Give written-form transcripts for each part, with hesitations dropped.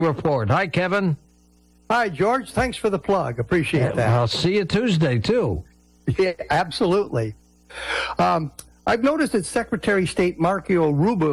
Report. Hi, Kevin. Hi, George. Thanks for the plug. Appreciate that. I'll see you Tuesday, too. Yeah, absolutely. I've noticed that Secretary of State Marco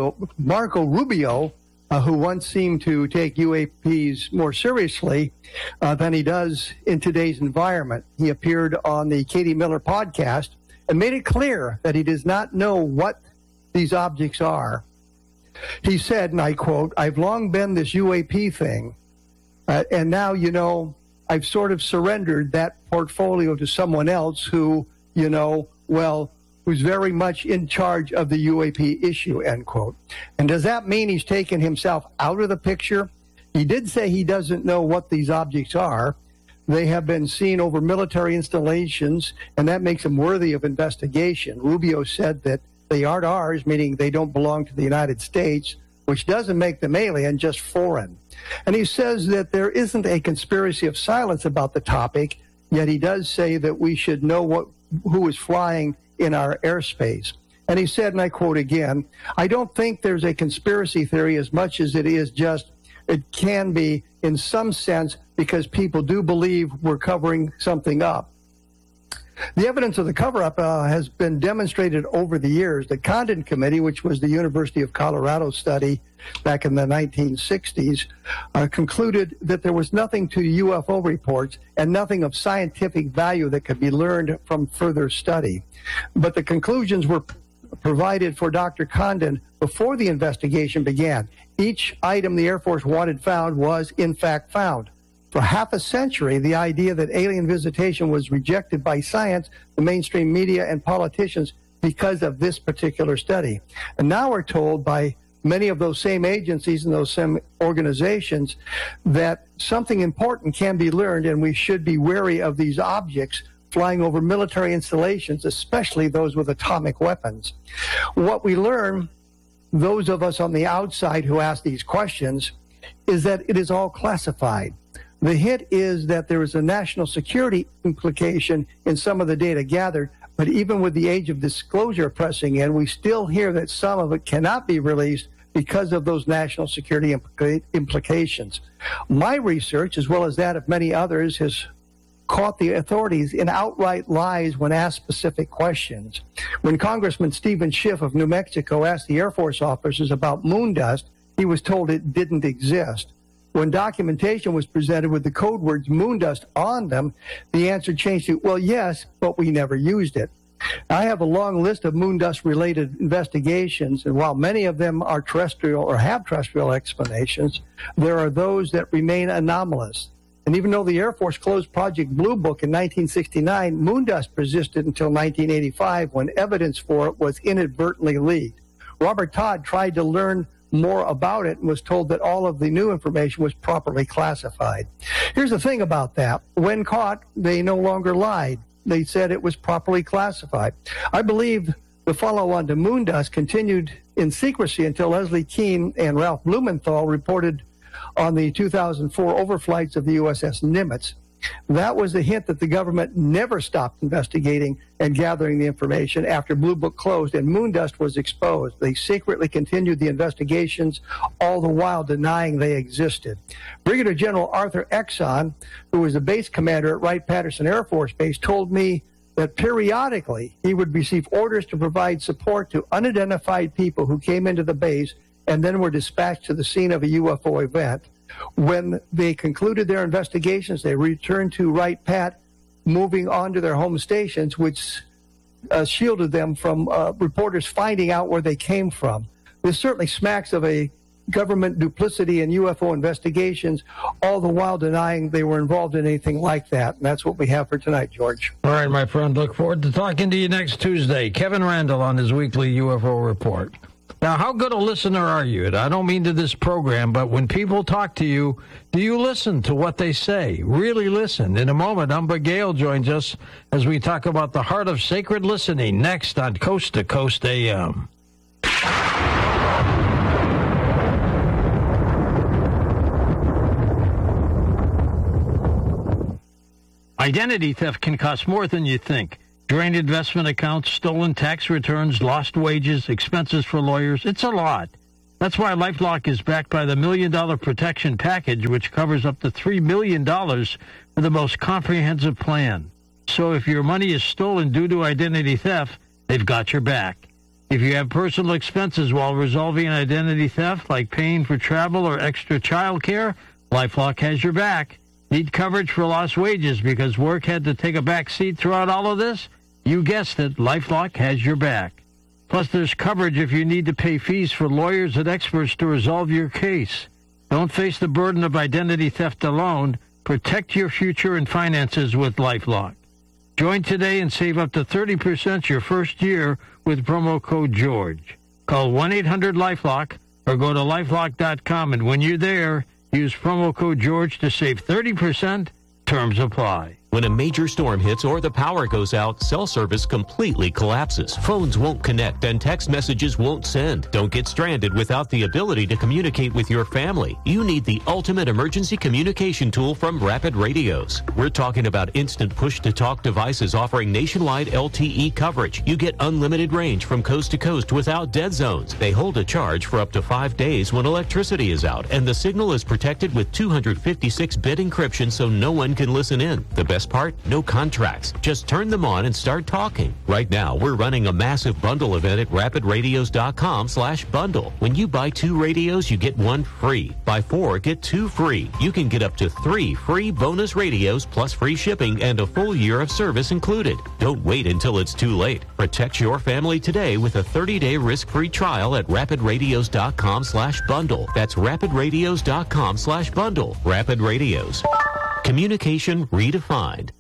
Rubio, who once seemed to take UAPs more seriously than he does in today's environment, he appeared on the Katie Miller podcast and made it clear that he does not know what these objects are. He said, and I quote, "I've long been this UAP thing, and now, I've sort of surrendered that portfolio to someone else who, who's very much in charge of the UAP issue," end quote. And does that mean he's taken himself out of the picture? He did say he doesn't know what these objects are. They have been seen over military installations, and that makes them worthy of investigation. Rubio said that they aren't ours, meaning they don't belong to the United States, which doesn't make them alien, just foreign. And he says that there isn't a conspiracy of silence about the topic, yet he does say that we should know who is flying in our airspace. And he said, and I quote again, "I don't think there's a conspiracy theory as much as it is just, it can be in some sense because people do believe we're covering something up." The evidence of the cover-up has been demonstrated over the years. The Condon Committee, which was the University of Colorado study back in the 1960s, concluded that there was nothing to UFO reports and nothing of scientific value that could be learned from further study. But the conclusions were provided for Dr. Condon before the investigation began. Each item the Air Force wanted found was, in fact, found. For half a century, the idea that alien visitation was rejected by science, the mainstream media, and politicians because of this particular study. And now we're told by many of those same agencies and those same organizations that something important can be learned, and we should be wary of these objects flying over military installations, especially those with atomic weapons. What we learn, those of us on the outside who ask these questions, is that it is all classified. The hint is that there is a national security implication in some of the data gathered, but even with the age of disclosure pressing in, we still hear that some of it cannot be released because of those national security implications. My research, as well as that of many others, has caught the authorities in outright lies when asked specific questions. When Congressman Stephen Schiff of New Mexico asked the Air Force officers about moon dust, he was told it didn't exist. When documentation was presented with the code words moon dust on them, the answer changed to, well, yes, but we never used it. I have a long list of moon dust related investigations, and while many of them are terrestrial or have terrestrial explanations, there are those that remain anomalous. And even though the Air Force closed Project Blue Book in 1969, moon dust persisted until 1985 when evidence for it was inadvertently leaked. Robert Todd tried to learn more about it and was told that all of the new information was properly classified. Here's the thing about that. When caught, they no longer lied. They said it was properly classified. I believe the follow-on to moon dust continued in secrecy until Leslie Kean and Ralph Blumenthal reported on the 2004 overflights of the USS Nimitz. That was the hint that the government never stopped investigating and gathering the information after Blue Book closed and moon dust was exposed. They secretly continued the investigations, all the while denying they existed. Brigadier General Arthur Exon, who was the base commander at Wright-Patterson Air Force Base, told me that periodically he would receive orders to provide support to unidentified people who came into the base and then were dispatched to the scene of a UFO event. When they concluded their investigations, they returned to Wright-Pat, moving on to their home stations, which shielded them from reporters finding out where they came from. This certainly smacks of a government duplicity in UFO investigations, all the while denying they were involved in anything like that. And that's what we have for tonight, George. All right, my friend. Look forward to talking to you next Tuesday. Kevin Randle on his weekly UFO report. Now, how good a listener are you? And I don't mean to this program, but when people talk to you, do you listen to what they say? Really listen. In a moment, Umbra Gale joins us as we talk about the heart of sacred listening next on Coast to Coast AM. Identity theft can cost more than you think. Drained investment accounts, stolen tax returns, lost wages, expenses for lawyers. It's a lot. That's why LifeLock is backed by the $1 Million Protection Package, which covers up to $3 million for the most comprehensive plan. So if your money is stolen due to identity theft, they've got your back. If you have personal expenses while resolving an identity theft, like paying for travel or extra child care, LifeLock has your back. Need coverage for lost wages because work had to take a back seat throughout all of this? You guessed it, LifeLock has your back. Plus, there's coverage if you need to pay fees for lawyers and experts to resolve your case. Don't face the burden of identity theft alone. Protect your future and finances with LifeLock. Join today and save up to 30% your first year with promo code GEORGE. Call 1-800-LifeLock or go to LifeLock.com, and when you're there, use promo code GEORGE to save 30%. Terms apply. When a major storm hits or the power goes out, cell service completely collapses. Phones won't connect and text messages won't send. Don't get stranded without the ability to communicate with your family. You need the ultimate emergency communication tool from Rapid Radios. We're talking about instant push-to-talk devices offering nationwide LTE coverage. You get unlimited range from coast to coast without dead zones. They hold a charge for up to 5 days when electricity is out, and the signal is protected with 256-bit encryption so no one can listen in. The best part? No contracts. Just turn them on and start talking. Right now, we're running a massive bundle event at rapidradios.com/bundle. When you buy 2 radios, you get 1 free. Buy 4, get 2 free. You can get up to 3 free bonus radios plus free shipping and a full year of service included. Don't wait until it's too late. Protect your family today with a 30-day risk-free trial at rapidradios.com/bundle. That's rapidradios.com/bundle. Rapid Radios. Communication redefined.